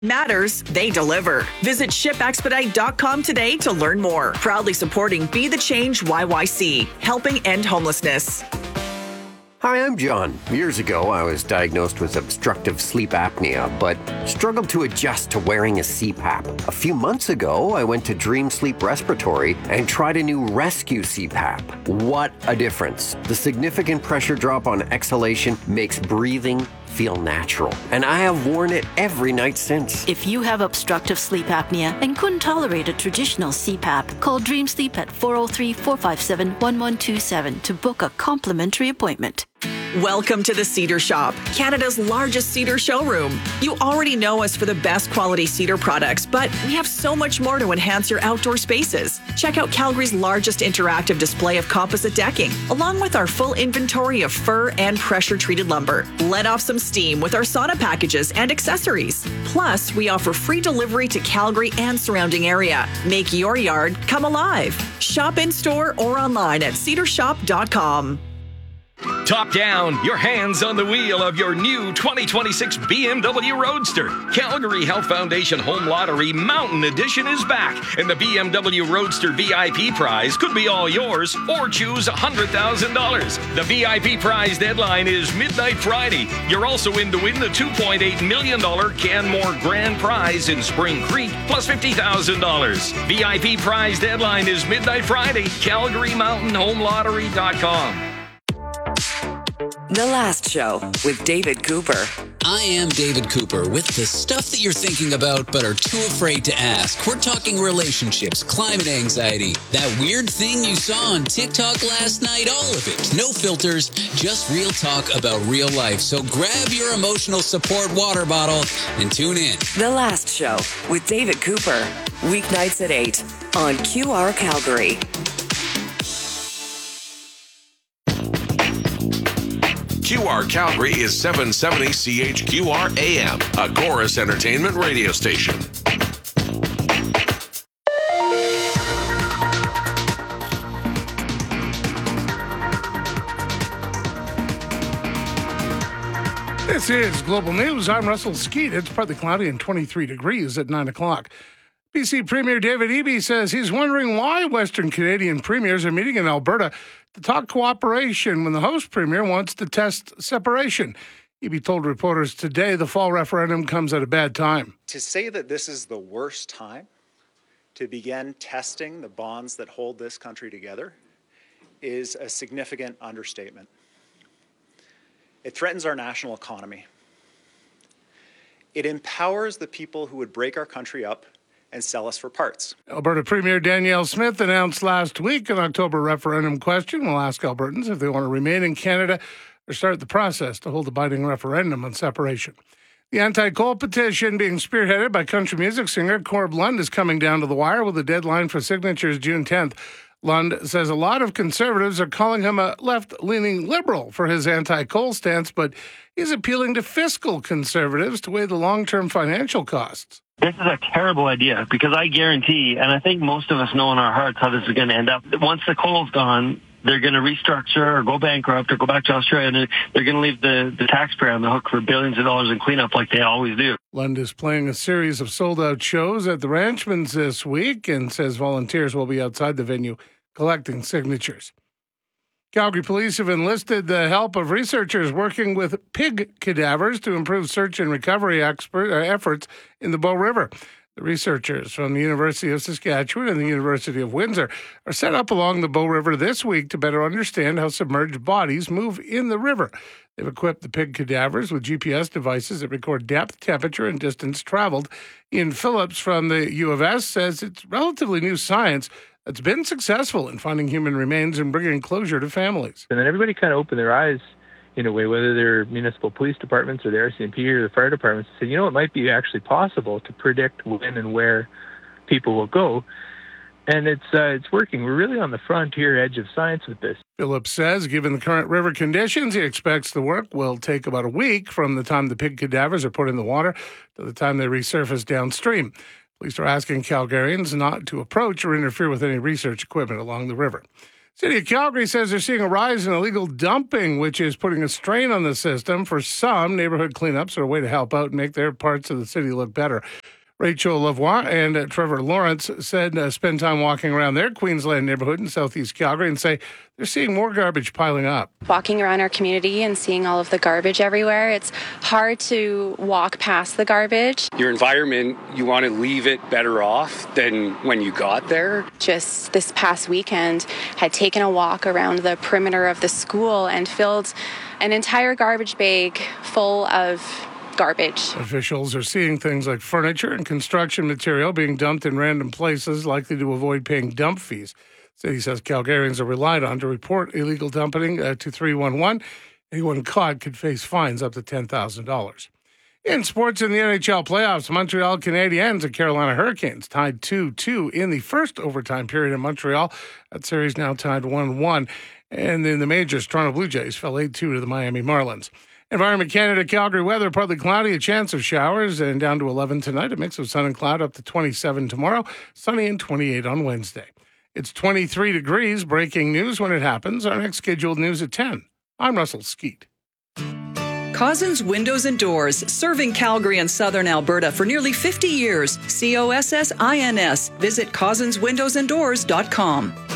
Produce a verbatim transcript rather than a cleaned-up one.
Matters, they deliver. Visit ship expedite dot com today to learn more. Proudly supporting Be the Change Y Y C, helping end homelessness. Hi, I'm John. Years ago, I was diagnosed with obstructive sleep apnea, but struggled to adjust to wearing a C PAP. A few months ago, I went to Dream Sleep Respiratory and tried a new Rescue C PAP. What a difference. The significant pressure drop on exhalation makes breathing feel natural, and I have worn it every night since. If you have obstructive sleep apnea and couldn't tolerate a traditional C PAP, call Dream Sleep at four oh three, four five seven, one one two seven to book a complimentary appointment. Welcome to the Cedar Shop, Canada's largest cedar showroom. You already know us for the best quality cedar products, but we have so much more to enhance your outdoor spaces. Check out Calgary's largest interactive display of composite decking, along with our full inventory of fir and pressure-treated lumber. Let off some steam with our sauna packages and accessories. Plus, we offer free delivery to Calgary and surrounding area. Make your yard come alive. Shop in-store or online at cedar shop dot com. Top down, your hands on the wheel of your new twenty twenty-six B M W Roadster. Calgary Health Foundation Home Lottery Mountain Edition is back, and the B M W Roadster V I P prize could be all yours, or choose one hundred thousand dollars. The V I P prize deadline is midnight Friday. You're also in to win the two point eight million dollars Canmore Grand Prize in Spring Creek, plus fifty thousand dollars. V I P prize deadline is midnight Friday. Calgary Mountain Home Lottery dot com. The Last Show with David Cooper. I am David Cooper with the stuff that you're thinking about but are too afraid to ask. We're talking relationships, climate anxiety, that weird thing you saw on TikTok last night, all of it. No filters, just real talk about real life. So grab your emotional support water bottle and tune in. The Last Show with David Cooper. Weeknights at eight on Q R Calgary. Q R Calgary is seven seventy C H Q R A M, a Chorus Entertainment radio station. This is Global News. I'm Russell Skeet. It's partly cloudy and twenty-three degrees at nine o'clock. B C Premier David Eby says he's wondering why Western Canadian premiers are meeting in Alberta to talk cooperation when the host premier wants to test separation. Eby told reporters today the fall referendum comes at a bad time. To say that this is the worst time to begin testing the bonds that hold this country together is a significant understatement. It threatens our national economy. It empowers the people who would break our country up and sell us for parts. Alberta Premier Danielle Smith announced last week an October referendum question will ask Albertans if they want to remain in Canada or start the process to hold a binding referendum on separation. The anti-coal petition being spearheaded by country music singer Corb Lund is coming down to the wire with a deadline for signatures June tenth. Lund says a lot of conservatives are calling him a left-leaning liberal for his anti-coal stance, but he's appealing to fiscal conservatives to weigh the long-term financial costs. This is a terrible idea because I guarantee, and I think most of us know in our hearts how this is going to end up. Once the coal's gone, they're going to restructure or go bankrupt or go back to Australia, and they're going to leave the, the taxpayer on the hook for billions of dollars in cleanup like they always do. Lund is playing a series of sold-out shows at the Ranchmans this week and says volunteers will be outside the venue collecting signatures. Calgary police have enlisted the help of researchers working with pig cadavers to improve search and recovery expert, uh, efforts in the Bow River. The researchers from the University of Saskatchewan and the University of Windsor are set up along the Bow River this week to better understand how submerged bodies move in the river. They've equipped the pig cadavers with G P S devices that record depth, temperature, and distance traveled. Ian Phillips from the U of S says it's relatively new science that's been successful in finding human remains and bringing closure to families. And then everybody kind of opened their eyes in a way, whether they're municipal police departments or the R C M P or the fire departments, said, you know, it might be actually possible to predict when and where people will go. And it's uh, it's working. We're really on the frontier edge of science with this. Phillips says, given the current river conditions, he expects the work will take about a week from the time the pig cadavers are put in the water to the time they resurface downstream. Police are asking Calgarians not to approach or interfere with any research equipment along the river. City of Calgary says they're seeing a rise in illegal dumping, which is putting a strain on the system. For some, neighborhood cleanups are a way to help out and make their parts of the city look better. Rachel Lavoie and uh, Trevor Lawrence said uh, spend time walking around their Queensland neighborhood in southeast Calgary and say they're seeing more garbage piling up. Walking around our community and seeing all of the garbage everywhere, it's hard to walk past the garbage. Your environment, you want to leave it better off than when you got there. Just this past weekend, had taken a walk around the perimeter of the school and filled an entire garbage bag full of garbage. Officials are seeing things like furniture and construction material being dumped in random places, likely to avoid paying dump fees. City says Calgarians are relied on to report illegal dumping uh, to three one one. Anyone caught could face fines up to ten thousand dollars. In sports, in the N H L playoffs, Montreal Canadiens and Carolina Hurricanes tied two two in the first overtime period in Montreal. That series now tied one one. And in the majors, Toronto Blue Jays fell eight two to the Miami Marlins. Environment Canada, Calgary weather, partly cloudy, a chance of showers, and down to eleven tonight. A mix of sun and cloud up to twenty-seven tomorrow, sunny and twenty-eight on Wednesday. It's twenty-three degrees. Breaking news when it happens. Our next scheduled news at ten. I'm Russell Skeet. Cozzens Windows and Doors, serving Calgary and southern Alberta for nearly fifty years. C O S S I N S. Visit cozzens windows and doors dot com.